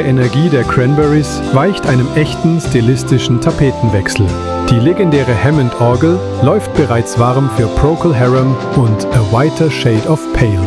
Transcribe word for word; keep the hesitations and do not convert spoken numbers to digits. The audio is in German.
Energie der Cranberries weicht einem echten stilistischen Tapetenwechsel. Die legendäre Hammond-Orgel läuft bereits warm für Procol Harum und A Whiter Shade of Pale.